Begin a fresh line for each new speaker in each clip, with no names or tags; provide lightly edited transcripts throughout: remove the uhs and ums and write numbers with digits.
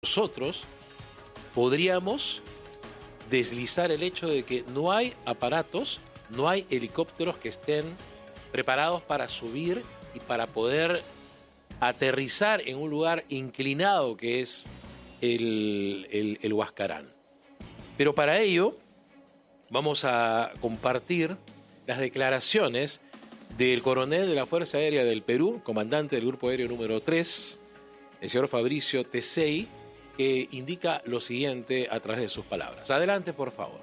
nosotros podríamos deslizar el hecho de que no hay aparatos, no hay helicópteros que estén preparados para subir y para poder aterrizar en un lugar inclinado que es el Huascarán. Pero para ello vamos a compartir las declaraciones del coronel de la Fuerza Aérea del Perú, comandante del Grupo Aéreo número 3, el señor Fabricio Tesei, que indica lo siguiente a través de sus palabras. Adelante, por favor.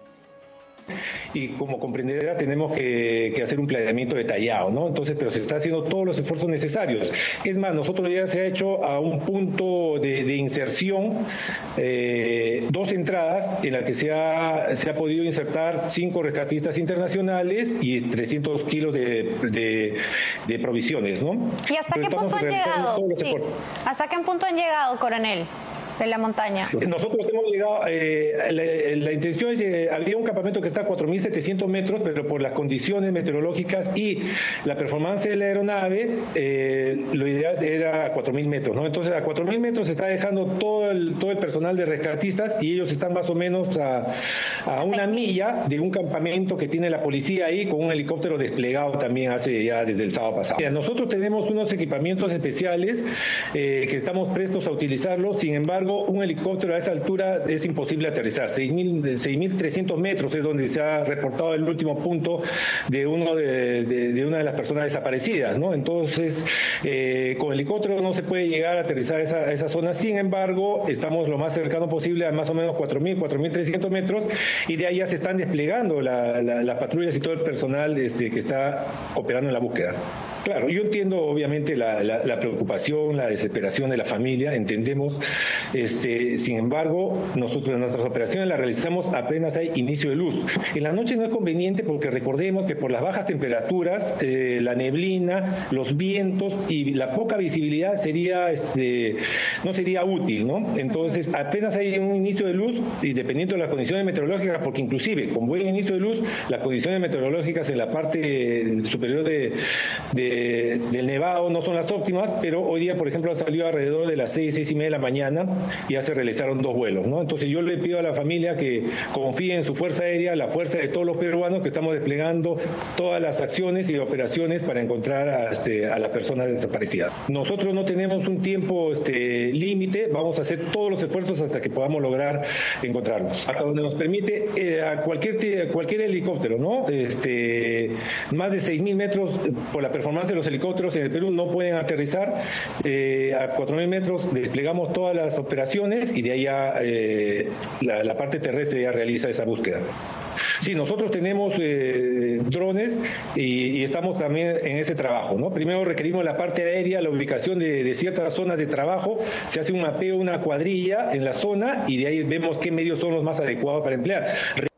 Y como comprenderá, tenemos que hacer un planeamiento detallado, ¿no? Entonces, pero se está haciendo todos los esfuerzos necesarios. Es más, nosotros ya se ha hecho a un punto de inserción 2 entradas en las que se ha podido insertar 5 rescatistas internacionales y 300 kilos de provisiones, ¿no?
¿Y hasta qué punto han llegado? Sí. ¿Hasta qué punto han llegado, coronel? De la montaña.
Nosotros hemos llegado, la intención es, había un campamento que está a 4.700 metros, pero por las condiciones meteorológicas y la performance de la aeronave, lo ideal era 4.000 metros, ¿no? Entonces a 4.000 metros se está dejando todo el personal de rescatistas y ellos están más o menos a una milla de un campamento que tiene la policía ahí con un helicóptero desplegado también desde el sábado pasado. Mira, nosotros tenemos unos equipamientos especiales que estamos prestos a utilizarlos, sin embargo, un helicóptero a esa altura es imposible aterrizar. 6.300 metros es donde se ha reportado el último punto de una de las personas desaparecidas, ¿no? Entonces, con helicóptero no se puede llegar a aterrizar esa zona. Sin embargo, estamos lo más cercano posible a más o menos 4.300 metros y de ahí ya se están desplegando las patrullas y todo el personal que está operando en la búsqueda. Claro, yo entiendo obviamente la preocupación, la desesperación de la familia, entendemos. Sin embargo, nosotros nuestras operaciones las realizamos apenas hay inicio de luz. En la noche no es conveniente porque recordemos que por las bajas temperaturas, la neblina, los vientos y la poca visibilidad no sería útil, ¿no? Entonces, apenas hay un inicio de luz y dependiendo de las condiciones meteorológicas, porque inclusive con buen inicio de luz, las condiciones meteorológicas en la parte superior del Nevado no son las óptimas, pero hoy día, por ejemplo, ha salido alrededor de las 6:30 de la mañana y ya se realizaron 2 vuelos, ¿no? Entonces yo le pido a la familia que confíe en su Fuerza Aérea, la fuerza de todos los peruanos, que estamos desplegando todas las acciones y operaciones para encontrar a la persona desaparecida. Nosotros no tenemos un tiempo límite, vamos a hacer todos los esfuerzos hasta que podamos lograr encontrarlos. Hasta donde nos permite a cualquier helicóptero, ¿no? Más de 6.000 metros por la performance de los helicópteros en el Perú no pueden aterrizar. A 4.000 metros desplegamos todas las operaciones y de ahí ya la parte terrestre ya realiza esa búsqueda. Sí, nosotros tenemos drones y estamos también en ese trabajo, ¿no? Primero requerimos la parte aérea, la ubicación de ciertas zonas de trabajo, se hace un mapeo, una cuadrilla en la zona y de ahí vemos qué medios son los más adecuados para emplear.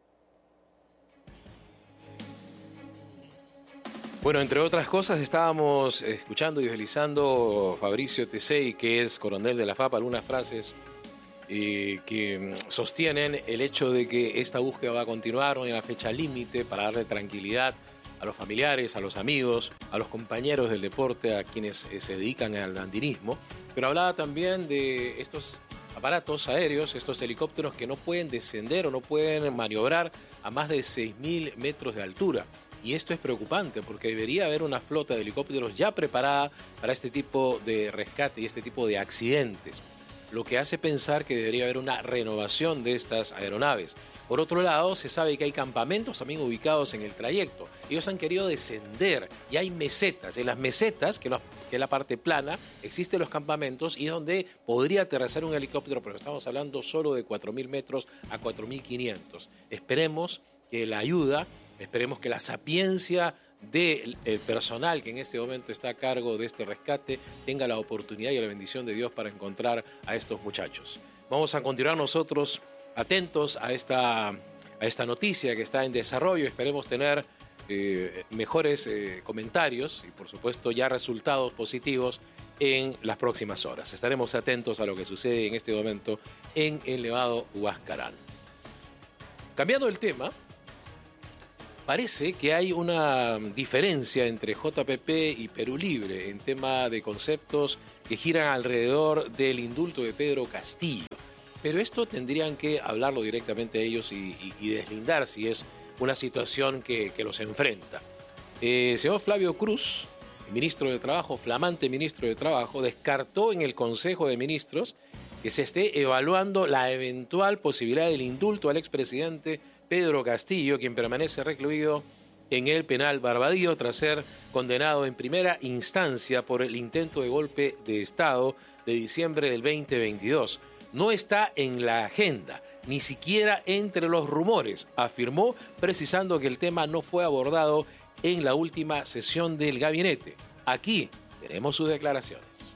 Bueno, entre otras cosas, estábamos escuchando y deslizando Fabricio Tesei, que es coronel de la FAP, algunas frases que sostienen el hecho de que esta búsqueda va a continuar, no hay una fecha límite para darle tranquilidad a los familiares, a los amigos, a los compañeros del deporte, a quienes se dedican al andinismo, pero hablaba también de estos aparatos aéreos, estos helicópteros que no pueden descender o no pueden maniobrar a más de 6.000 metros de altura. Y esto es preocupante porque debería haber una flota de helicópteros ya preparada para este tipo de rescate y este tipo de accidentes, lo que hace pensar que debería haber una renovación de estas aeronaves. Por otro lado, se sabe que hay campamentos también ubicados en el trayecto. Ellos han querido descender y hay mesetas. En las mesetas, que es la parte plana, existen los campamentos y es donde podría aterrizar un helicóptero, pero estamos hablando solo de 4.000 metros a 4.500. Esperemos que la ayuda, esperemos que la sapiencia del personal que en este momento está a cargo de este rescate tenga la oportunidad y la bendición de Dios para encontrar a estos muchachos. Vamos a continuar nosotros atentos a esta noticia que está en desarrollo. Esperemos tener mejores comentarios y por supuesto ya resultados positivos en las próximas horas. Estaremos atentos a lo que sucede en este momento en el Nevado Huascarán. Cambiando el tema, parece que hay una diferencia entre JPP y Perú Libre en tema de conceptos, que giran alrededor del indulto de Pedro Castillo. Pero esto tendrían que hablarlo directamente ellos y deslindar si es una situación que los enfrenta. Señor Flavio Cruz, ministro de Trabajo, flamante ministro de Trabajo, descartó en el Consejo de Ministros que se esté evaluando la eventual posibilidad del indulto al expresidente Pedro Castillo, quien permanece recluido en el penal Barbadillo tras ser condenado en primera instancia por el intento de golpe de Estado de diciembre del 2022. No está en la agenda, ni siquiera entre los rumores, afirmó, precisando que el tema no fue abordado en la última sesión del gabinete. Aquí tenemos sus declaraciones.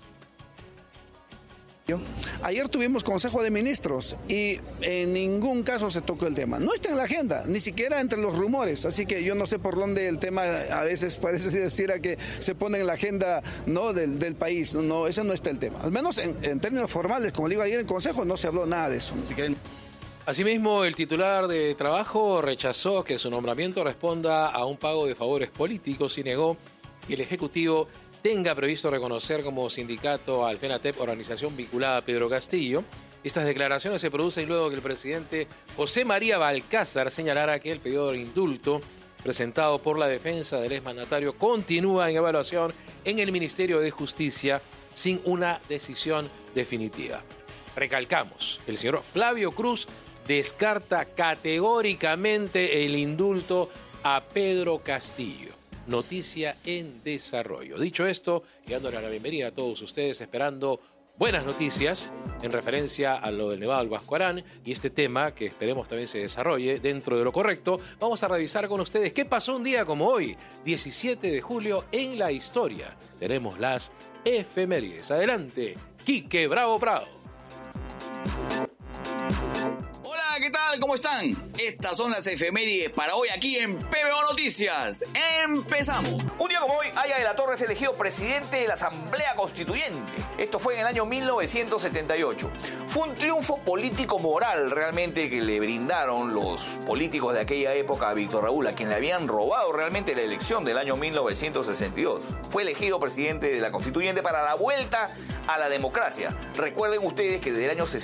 Ayer tuvimos Consejo de Ministros y en ningún caso se tocó el tema. No está en la agenda, ni siquiera entre los rumores. Así que yo no sé por dónde el tema a veces parece decir a que se pone en la agenda, ¿no?, del país. No, ese no está el tema. Al menos en términos formales, como digo ayer en el Consejo, no se habló nada de eso. Así que...
Asimismo, el titular de Trabajo rechazó que su nombramiento responda a un pago de favores políticos y negó que el Ejecutivo tenga previsto reconocer como sindicato al FENATEP, organización vinculada a Pedro Castillo. Estas declaraciones se producen luego que el presidente José María Balcázar señalara que el pedido de indulto presentado por la defensa del exmandatario continúa en evaluación en el Ministerio de Justicia sin una decisión definitiva. Recalcamos, el señor Flavio Cruz descarta categóricamente el indulto a Pedro Castillo. Noticia en desarrollo. Dicho esto, y dándole la bienvenida a todos ustedes, esperando buenas noticias en referencia a lo del Nevado del Huascarán y este tema que esperemos también se desarrolle dentro de lo correcto, vamos a revisar con ustedes qué pasó un día como hoy, 17 de julio, en la historia. Tenemos las efemérides. Adelante, Quique Bravo Prado.
¿Qué tal? ¿Cómo están? Estas son las efemérides para hoy aquí en PBO Noticias. ¡Empezamos! Un día como hoy, Haya de la Torre es elegido presidente de la Asamblea Constituyente. Esto fue en el año 1978. Fue un triunfo político-moral realmente que le brindaron los políticos de aquella época a Víctor Raúl, a quien le habían robado realmente la elección del año 1962. Fue elegido presidente de la Constituyente para la vuelta a la democracia. Recuerden ustedes que desde el año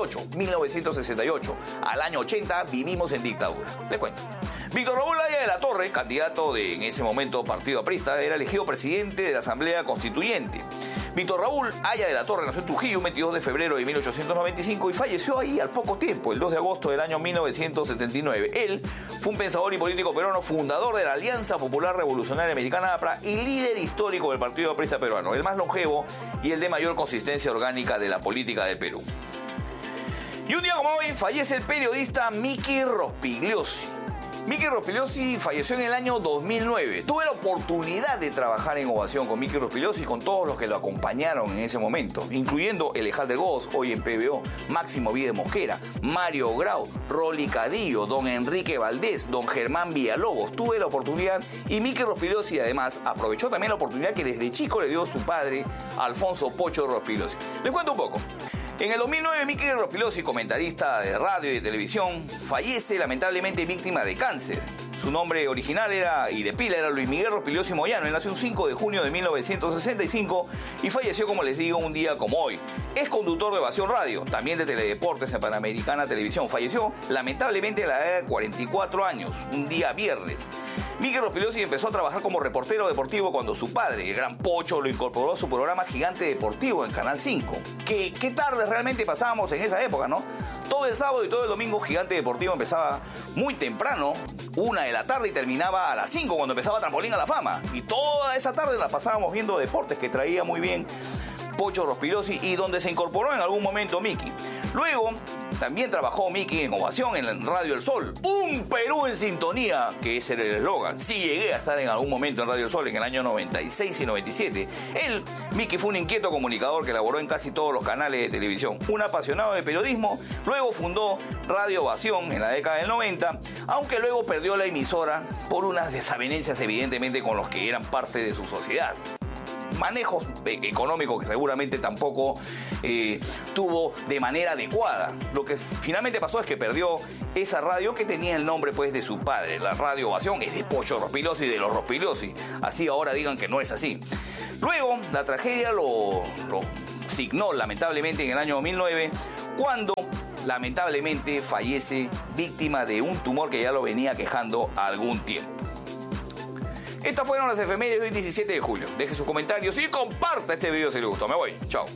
1968, al año 80 vivimos en dictadura. Les cuento. Víctor Raúl Haya de la Torre, candidato de en ese momento Partido Aprista, era elegido presidente de la Asamblea Constituyente. Víctor Raúl Haya de la Torre nació en Trujillo el 22 de febrero de 1895 y falleció ahí al poco tiempo, el 2 de agosto del año 1979. Él fue un pensador y político peruano, fundador de la Alianza Popular Revolucionaria Americana APRA y líder histórico del Partido Aprista peruano, el más longevo y el de mayor consistencia orgánica de la política del Perú. Y un día como hoy fallece el periodista Miki Rospigliosi. Miki Rospigliosi falleció en el año 2009. Tuve la oportunidad de trabajar en Ovación con Miki Rospigliosi y con todos los que lo acompañaron en ese momento, incluyendo Elejal de Goz, hoy en PBO, Máximo Vide Mosquera, Mario Grau, Rolly Cadillo, don Enrique Valdés, don Germán Villalobos. Tuve la oportunidad y Miki Rospigliosi además aprovechó también la oportunidad que desde chico le dio su padre, Alfonso Pocho Rospigliosi. Les cuento un poco. En el 2009, Miki Rospigliosi, comentarista de radio y de televisión, fallece lamentablemente víctima de cáncer. Su nombre original y de pila era Luis Miguel Rospigliosi Moyano. Él nació el 5 de junio de 1965 y falleció, como les digo, un día como hoy. Es conductor de Ovación Radio, también de Teledeportes en Panamericana Televisión. Falleció lamentablemente a la edad de 44 años, un día viernes. Miki Rospigliosi empezó a trabajar como reportero deportivo cuando su padre, el gran Pocho, lo incorporó a su programa Gigante Deportivo en Canal 5. ¿Qué tardes realmente pasábamos en esa época, no? Todo el sábado y todo el domingo Gigante Deportivo empezaba muy temprano, 1 de la tarde, y terminaba a las 5 cuando empezaba Trampolín a la Fama. Y toda esa tarde la pasábamos viendo deportes que traía muy bien Pocho Rospigliosi y donde se incorporó en algún momento Miki. Luego también trabajó Miki en Ovación en Radio El Sol. Un Perú en sintonía, que ese era el eslogan. Sí llegué a estar en algún momento en Radio El Sol en el año 96 y 97. Miki fue un inquieto comunicador que laboró en casi todos los canales de televisión. Un apasionado de periodismo, luego fundó Radio Ovación en la década del 90, aunque luego perdió la emisora por unas desavenencias evidentemente con los que eran parte de su sociedad. manejos económicos que seguramente tampoco tuvo de manera adecuada. Lo que finalmente pasó es que perdió esa radio que tenía el nombre pues de su padre. La Radio Ovación es de Pocho Rospigliosi, de los Rospigliosi. Así ahora digan que no es así. Luego, la tragedia lo signó lamentablemente en el año 2009, cuando lamentablemente fallece víctima de un tumor que ya lo venía quejando algún tiempo. Estas fueron las efemérides de hoy 17 de julio. Deje sus comentarios y comparta este video si le gustó. Me voy. Chao.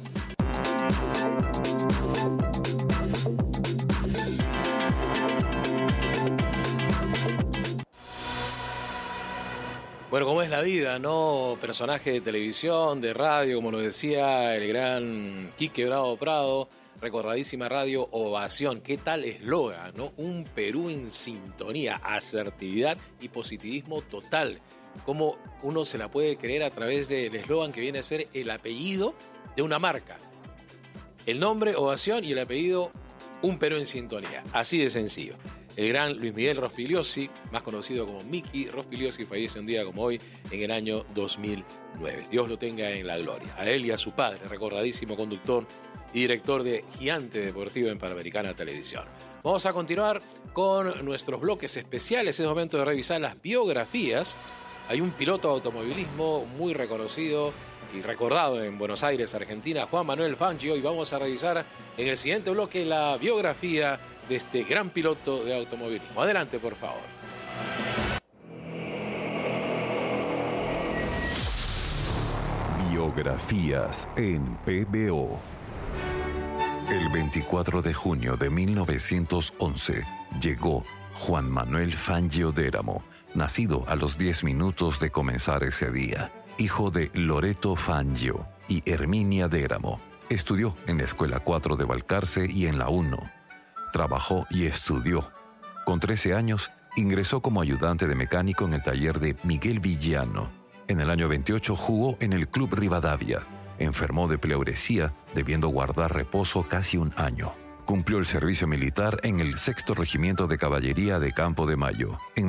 Bueno, ¿cómo es la vida, no? Personaje de televisión, de radio, como lo decía el gran Quique Bravo Prado, recordadísima radio Ovación. ¿Qué tal eslogan, no? Un Perú en sintonía, asertividad y positivismo total. ¿Cómo uno se la puede creer a través del eslogan que viene a ser el apellido de una marca? El nombre Ovación y el apellido Un Perú en sintonía. Así de sencillo. El gran Luis Miguel Rospigliosi, más conocido como Miki Rospigliosi, fallece un día como hoy en el año 2009. Dios lo tenga en la gloria. A él y a su padre, recordadísimo conductor y director de Gigante Deportivo en Panamericana Televisión. Vamos a continuar con nuestros bloques especiales. Es momento de revisar las biografías. Hay un piloto de automovilismo muy reconocido y recordado en Buenos Aires, Argentina, Juan Manuel Fangio, y vamos a revisar en el siguiente bloque la biografía de este gran piloto de automovilismo. Adelante, por favor.
Biografías en PBO. El 24 de junio de 1911 llegó Juan Manuel Fangio Déramo, nacido a los 10 minutos de comenzar ese día, hijo de Loreto Fangio y Herminia Déramo. Estudió en la Escuela 4 de Balcarce y en la 1. Trabajó y estudió. Con 13 años, ingresó como ayudante de mecánico en el taller de Miguel Villano. En el año 28 jugó en el Club Rivadavia. Enfermó de pleuresía, debiendo guardar reposo casi un año. Cumplió el servicio militar en el 6º Regimiento de Caballería de Campo de Mayo. En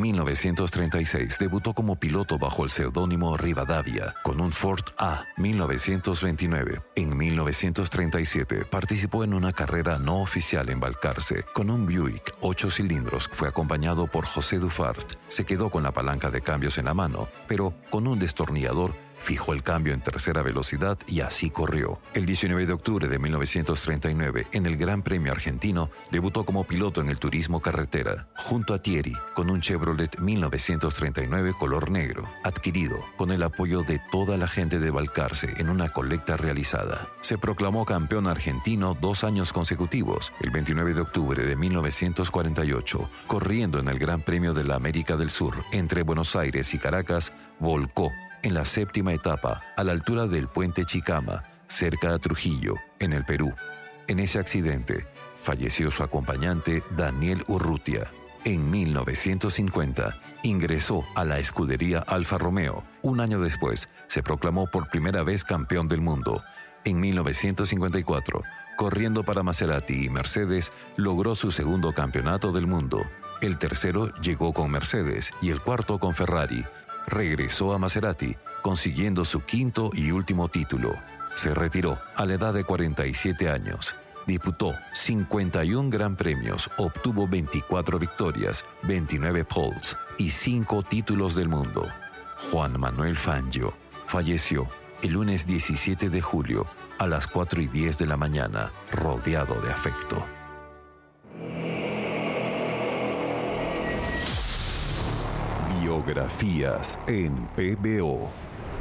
1936 debutó como piloto bajo el seudónimo Rivadavia con un Ford A 1929. En 1937 participó en una carrera no oficial en Balcarce con un Buick 8 cilindros. Fue acompañado por José Dufart. Se quedó con la palanca de cambios en la mano, pero con un destornillador fijó el cambio en tercera velocidad y así corrió. El 19 de octubre de 1939, en el Gran Premio Argentino, debutó como piloto en el turismo carretera, junto a Thierry, con un Chevrolet 1939 color negro, adquirido con el apoyo de toda la gente de Balcarce en una colecta realizada. Se proclamó campeón argentino 2 años consecutivos, el 29 de octubre de 1948, corriendo en el Gran Premio de la América del Sur, entre Buenos Aires y Caracas, volcó en la 7ª etapa, a la altura del puente Chicama, cerca de Trujillo, en el Perú. En ese accidente, falleció su acompañante Daniel Urrutia. En 1950, ingresó a la escudería Alfa Romeo. Un año después, se proclamó por primera vez campeón del mundo. En 1954, corriendo para Maserati y Mercedes, logró su 2º campeonato del mundo. El tercero llegó con Mercedes y el cuarto con Ferrari. Regresó a Maserati, consiguiendo su 5º y último título. Se retiró a la edad de 47 años. Disputó 51 gran premios, obtuvo 24 victorias, 29 poles y 5 títulos del mundo. Juan Manuel Fangio falleció el lunes 17 de julio a las 4:10 de la mañana, rodeado de afecto. Biografías en PBO.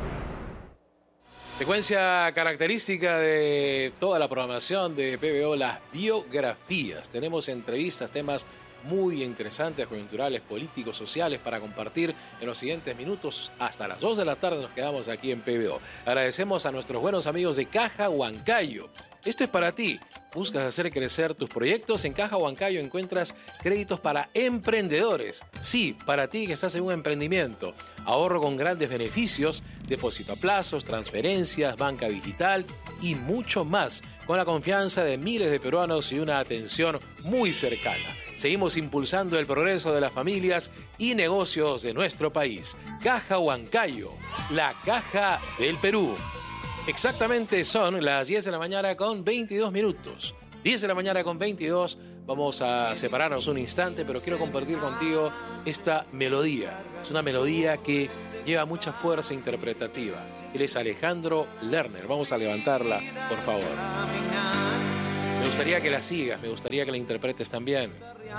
Secuencia característica de toda la programación de PBO, las biografías. Tenemos entrevistas, temas muy interesantes, coyunturales, políticos, sociales, para compartir en los siguientes minutos. Hasta las 2 de la tarde nos quedamos aquí en PBO. Agradecemos a nuestros buenos amigos de Caja Huancayo. Esto es para ti. ¿Buscas hacer crecer tus proyectos? En Caja Huancayo encuentras créditos para emprendedores. Sí, para ti que estás en un emprendimiento. Ahorro con grandes beneficios, depósito a plazos, transferencias, banca digital y mucho más, con la confianza de miles de peruanos y una atención muy cercana. Seguimos impulsando el progreso de las familias y negocios de nuestro país. Caja Huancayo, la caja del Perú. Exactamente son las 10 de la mañana con 22 minutos. 10 de la mañana con 22. Vamos a separarnos un instante, pero quiero compartir contigo esta melodía. Es una melodía que lleva mucha fuerza interpretativa. Él es Alejandro Lerner. Vamos a levantarla, por favor. Me gustaría que la sigas, me gustaría que la interpretes también.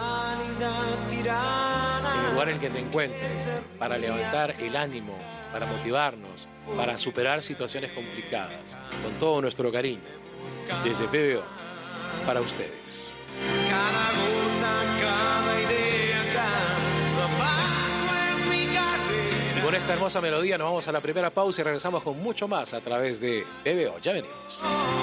En el lugar en el que te encuentres, para levantar el ánimo, para motivarnos, para superar situaciones complicadas. Con todo nuestro cariño, desde PBO, para ustedes.
Cada gota, cada idea, cada paso en mi carrera.
Y con esta hermosa melodía nos vamos a la primera pausa y regresamos con mucho más a través de PBO. Ya venimos.